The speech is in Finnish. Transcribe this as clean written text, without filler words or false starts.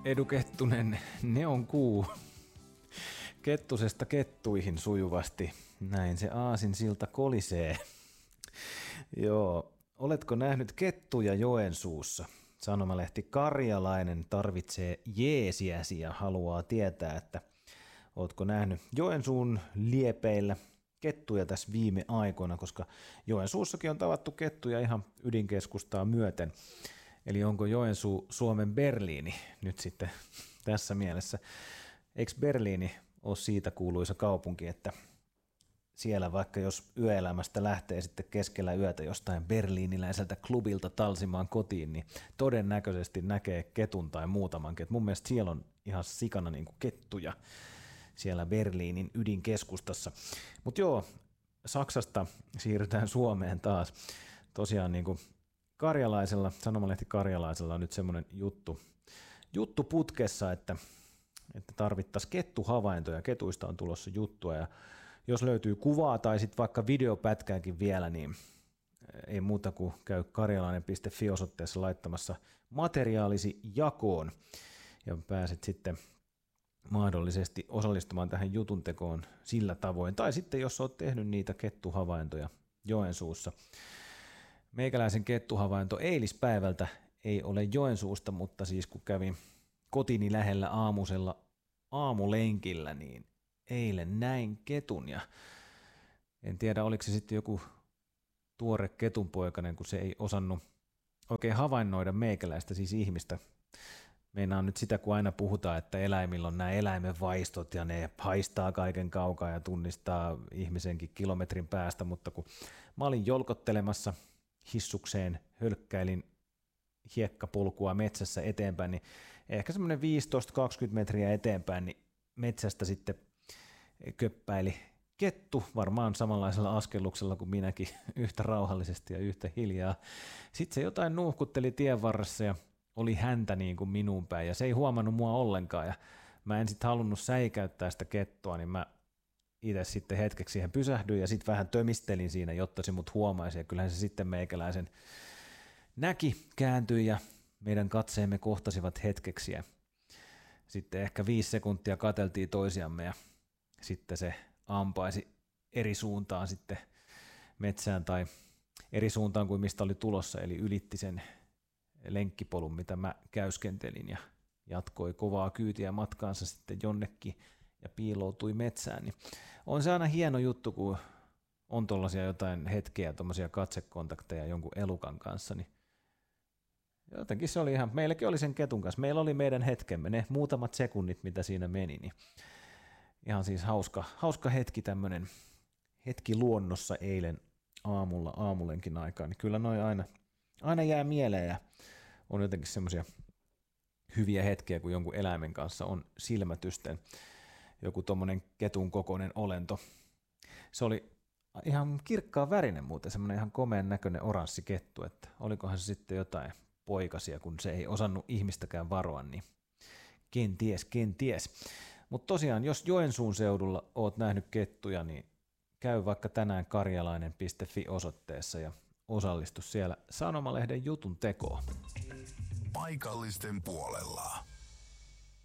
Edu Kettunen, ne on kuu. Kettusesta kettuihin sujuvasti. Näin se aasinsilta kolisee. Joo, oletko nähnyt kettuja Joensuussa? Sanomalehti Karjalainen tarvitsee jeesiäsi ja haluaa tietää, että ootko nähnyt Joensuun liepeillä kettuja tässä viime aikoina, koska Joensuussakin on tavattu kettuja ihan ydinkeskustaa myöten. Eli onko Joensuu Suomen Berliini nyt sitten tässä mielessä? Eikö Berliini ole siitä kuuluisa kaupunki, että siellä vaikka jos yöelämästä lähtee sitten keskellä yötä jostain berliiniläiseltä klubilta talsimaan kotiin, niin todennäköisesti näkee ketun tai muutaman ketun. Mun mielestä siellä on ihan sikana niin kuin kettuja siellä Berliinin ydinkeskustassa. Mutta joo, Saksasta siirrytään Suomeen taas. Tosiaan niin kuin Karjalaisella, sanomalehti Karjalaisella on nyt semmoinen juttu putkessa, että tarvittaisiin kettuhavaintoja, ketuista on tulossa juttua, ja jos löytyy kuvaa tai sitten vaikka videopätkääkin vielä, niin ei muuta kuin käy karjalainen.fi-osoitteessa laittamassa materiaalisi jakoon, ja pääset sitten mahdollisesti osallistumaan tähän jutun tekoon sillä tavoin, tai sitten jos olet tehnyt niitä kettuhavaintoja Joensuussa. Meikäläisen kettuhavainto eilispäivältä ei ole Joensuusta, mutta siis kun kävin kotini lähellä aamusella aamulenkillä, niin eilen näin ketun, ja en tiedä oliko se sitten joku tuore ketunpoikainen, kun se ei osannut oikein havainnoida meikäläistä, siis ihmistä. Meinaan nyt sitä, kun aina puhutaan, että eläimillä on nämä eläimen vaistot ja ne haistaa kaiken kaukaa ja tunnistaa ihmisenkin kilometrin päästä, mutta kun mä olin jolkottelemassa hissukseen, hölkkäilin hiekkapolkua metsässä eteenpäin, niin ehkä semmoinen 15-20 metriä eteenpäin, niin metsästä sitten köppäili kettu, varmaan samanlaisella askelluksella kuin minäkin, yhtä rauhallisesti ja yhtä hiljaa. Sitten se jotain nuuhkutteli tien varressa ja oli häntä niin kuin minuun päin, ja se ei huomannut mua ollenkaan, ja mä en sitten halunnut säikäyttää sitä kettua, niin mä itse sitten hetkeksi siihen pysähdyin ja sitten vähän tömistelin siinä, jotta se mut huomaisi, ja kyllähän se sitten meikäläisen näki, kääntyi ja meidän katseemme kohtasivat hetkeksi, ja sitten ehkä 5 sekuntia katseltiin toisiamme, ja sitten se ampaisi eri suuntaan sitten metsään tai eri suuntaan kuin mistä oli tulossa, eli ylitti sen lenkkipolun, mitä mä käyskentelin, ja jatkoi kovaa kyytiä matkaansa sitten jonnekin ja piiloutui metsään. Niin on se aina hieno juttu, kun on tuollaisia jotain hetkeä, tuommoisia katsekontakteja jonkun elukan kanssa, niin jotenkin se oli ihan, meilläkin oli sen ketun kanssa, meillä oli meidän hetkemme, ne muutamat sekunnit, mitä siinä meni, niin ihan siis hauska hetki, tämmöinen hetki luonnossa eilen aamulenkin aikaan, niin kyllä noi aina jää mieleen, ja on jotenkin semmoisia hyviä hetkiä, kun jonkun eläimen kanssa on silmätysten joku tommonen ketun kokoinen olento. Se oli ihan kirkkaan värinen muuten, semmoinen ihan komeen näköinen oranssi kettu, että olikohan se sitten jotain poikasia, kun se ei osannut ihmistäkään varoa, niin kenties. Mutta tosiaan, jos Joensuun seudulla oot nähnyt kettuja, niin käy vaikka tänään karjalainen.fi-osoitteessa ja osallistu siellä sanomalehden jutun tekoon. Paikallisten puolella.